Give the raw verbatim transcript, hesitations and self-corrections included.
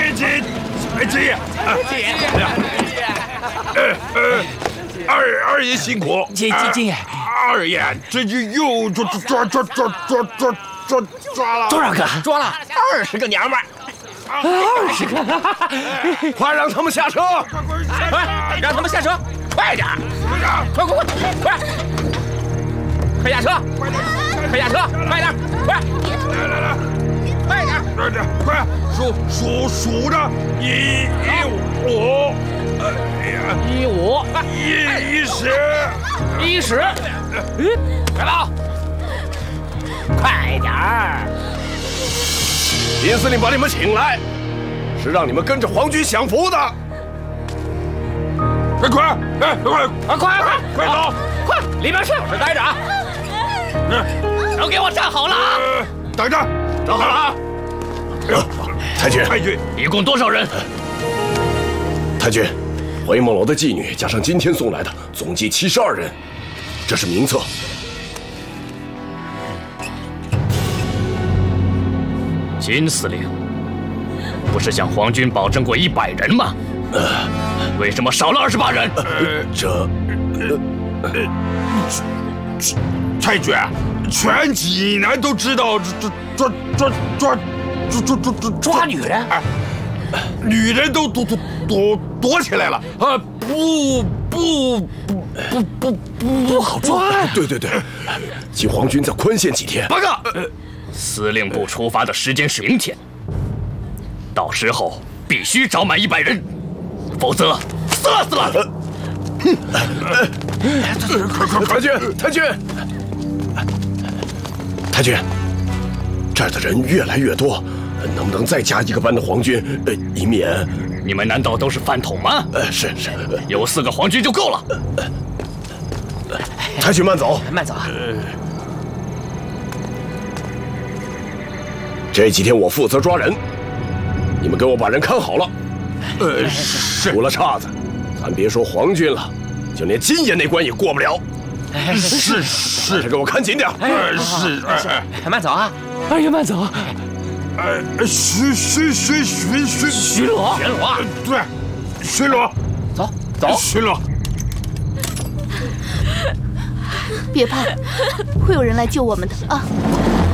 金金金爷，呃呃，二二爷辛苦。 金金金爷， 二爷，这就又抓抓抓抓抓抓抓抓了多少个？ 抓了二十个娘们儿。 二十个！ 快让他们下车！快，让他们下车！快点！快快快快！快下车！快下车！快点！快！ 来来来， 快点！ 快点！快数数数着，一一五，哎呀， 一五一一十， 一十，嗯， 快跑！快点儿！ 林司令把你们请来，是让你们跟着皇军享福的。 快快，哎快快快快快走！ 快，里边是是待着啊！都给我站好了啊！ 等着， 站好了啊！太君， 太君， 一共多少人？ 太君，回梦楼的妓女加上今天送来的，总计七十二人，这是名册。 金司令，不是向皇军保证过一百人吗？呃，为什么少了二十八人？ 呃，这， 呃，太君，全济南都知道抓抓抓抓抓抓抓抓抓女人， 哎，女人都躲躲躲躲起来了啊！不不不不不不好抓。 对对对，请皇军再宽限几天。 报告。司令部出发的时间是明天，到时候必须找满一百人，否则射死了！ 快快太君，太君，太君，这儿的人越来越多，能不能再加一个班的皇军？呃，以免…… 你们难道都是饭桶吗？ 呃，是是， 有四个皇军就够了。 太君慢走， 慢走啊！ 这几天我负责抓人，你们给我把人看好了。 呃，是出了岔子，咱别说皇军了，就连金爷那关也过不了。 是是，给我看紧点。 呃是哎哎，慢走啊！二爷慢走。 哎巡巡巡巡巡巡逻， 巡逻啊！ 对，巡逻， 走走， 巡逻。 别怕，会有人来救我们的啊！